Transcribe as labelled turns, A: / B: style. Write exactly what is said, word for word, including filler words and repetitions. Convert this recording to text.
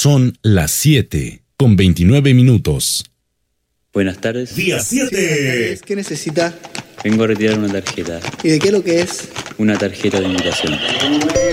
A: Son las siete con veintinueve minutos.
B: Buenas tardes.
C: Día siete.
D: ¿Qué necesita?
B: Vengo a retirar una tarjeta.
D: ¿Y de qué es lo que es?
B: Una tarjeta de invitación.